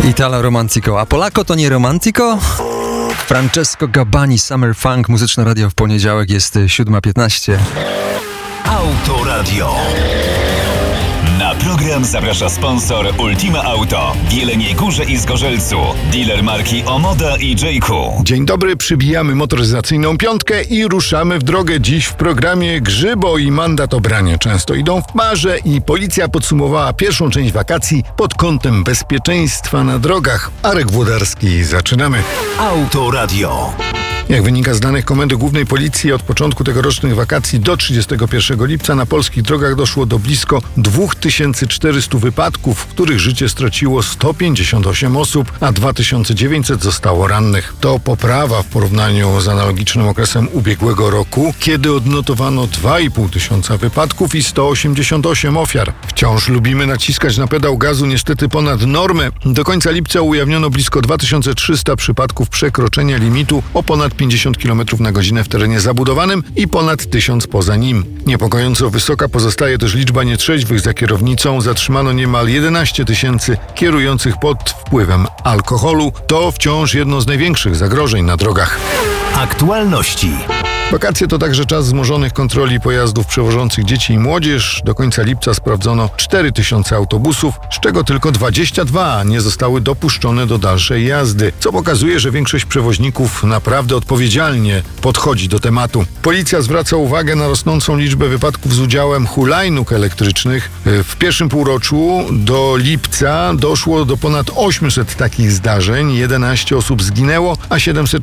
Italo Romantico. A Polako to nie Romantico? Francesco Gabbani, Summer Funk, Muzyczne Radio w poniedziałek, jest 7:15. Autoradio. Na program zaprasza sponsor Ultima Auto w Jeleniej Górze i Zgorzelcu. Dealer marki Omoda i J.Q. Dzień dobry, przybijamy motoryzacyjną piątkę i ruszamy w drogę. Dziś w programie Grzybo i mandat o branie często idą w parze i policja podsumowała pierwszą część wakacji pod kątem bezpieczeństwa na drogach. Arek Włodarski, zaczynamy. Autoradio. Jak wynika z danych Komendy Głównej Policji, od początku tegorocznych wakacji do 31 lipca na polskich drogach doszło do blisko 2400 wypadków, w których życie straciło 158 osób, a 2900 zostało rannych. To poprawa w porównaniu z analogicznym okresem ubiegłego roku, kiedy odnotowano 2500 wypadków i 188 ofiar. Wciąż lubimy naciskać na pedał gazu, niestety ponad normę. Do końca lipca ujawniono blisko 2300 przypadków przekroczenia limitu o ponad 50 km na godzinę w terenie zabudowanym i ponad 1000 poza nim. Niepokojąco wysoka pozostaje też liczba nietrzeźwych za kierownicą. Zatrzymano niemal 11 000 kierujących pod wpływem alkoholu. To wciąż jedno z największych zagrożeń na drogach. Aktualności. Wakacje to także czas wzmożonych kontroli pojazdów przewożących dzieci i młodzież. Do końca lipca sprawdzono 4000 autobusów, z czego tylko 22 nie zostały dopuszczone do dalszej jazdy, co pokazuje, że większość przewoźników naprawdę odpowiedzialnie podchodzi do tematu. Policja zwraca uwagę na rosnącą liczbę wypadków z udziałem hulajnóg elektrycznych. W pierwszym półroczu do lipca doszło do ponad 800 takich zdarzeń, 11 osób zginęło, a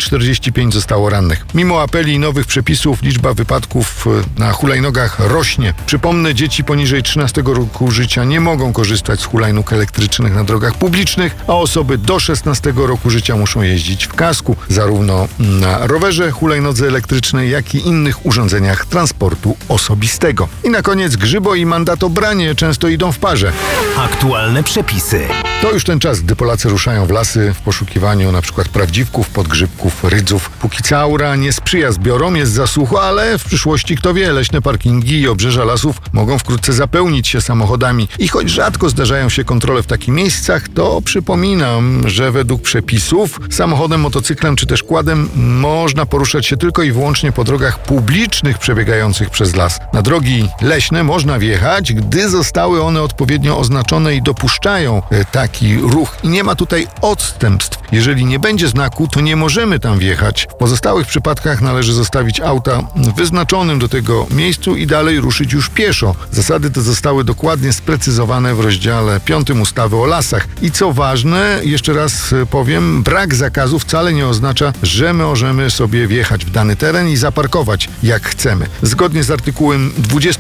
745 zostało rannych. Mimo apeli i nowych przepisów liczba wypadków na hulajnogach rośnie. Przypomnę, dzieci poniżej 13 roku życia nie mogą korzystać z hulajnóg elektrycznych na drogach publicznych, a osoby do 16 roku życia muszą jeździć w kasku, zarówno na rowerze, hulajnodze elektrycznej, jak i innych urządzeniach transportu osobistego. I na koniec Grzybo i mandat o branie często idą w parze. Aktualne przepisy. To już ten czas, gdy Polacy ruszają w lasy w poszukiwaniu np. prawdziwków, podgrzybków, rydzów. Póki co aura nie sprzyja zbiorom, jest za sucho, ale w przyszłości kto wie, leśne parkingi i obrzeża lasów mogą wkrótce zapełnić się samochodami. I choć rzadko zdarzają się kontrole w takich miejscach, to przypominam, że według przepisów samochodem, motocyklem czy też quadem można poruszać się tylko i wyłącznie po drogach publicznych przebiegających przez las. Na drogi leśne można wjechać, gdy zostały one odpowiednio oznaczone i dopuszczają taki ruch. I nie ma tutaj odstępstw. Jeżeli nie będzie znaku, to nie możemy tam wjechać. W pozostałych przypadkach należy zostawić auta w wyznaczonym do tego miejscu i dalej ruszyć już pieszo. Zasady te zostały dokładnie sprecyzowane w rozdziale 5 ustawy o lasach. I co ważne, jeszcze raz powiem, brak zakazu wcale nie oznacza, że możemy sobie wjechać w dany teren i zaparkować jak chcemy. Zgodnie z artykułem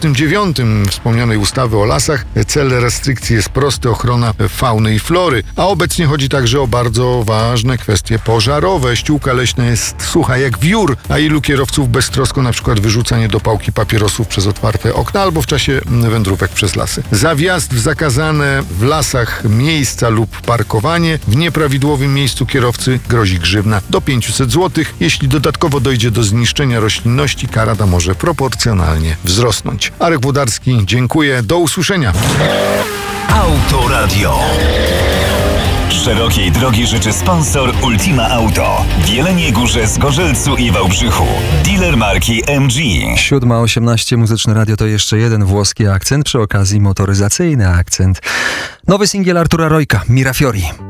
29 wspomnianej ustawy o lasach, cel restrykcji jest prosty: ochrona fauny i flory, a obecnie chodzi także o bardzo ważne kwestie pożarowe. Ściółka leśna jest sucha jak wiór, a ilu kierowców beztrosko na przykład wyrzuca niedopałki papierosów przez otwarte okna albo w czasie wędrówek przez lasy. Za wjazd w zakazane w lasach miejsca lub parkowanie w nieprawidłowym miejscu kierowcy grozi grzywna do 500 zł. Jeśli dodatkowo dojdzie do zniszczenia roślinności, kara ta może proporcjonalnie wzrosnąć. Arek Włodarski, dziękuję. Do usłyszenia. Autoradio. Szerokiej drogi życzy sponsor Ultima Auto w Jeleniej Górze, Zgorzelcu i Wałbrzychu. Dealer marki MG. 7:18, Muzyczne Radio to jeszcze jeden włoski akcent, przy okazji motoryzacyjny akcent. Nowy singiel Artura Rojka, Mirafiori.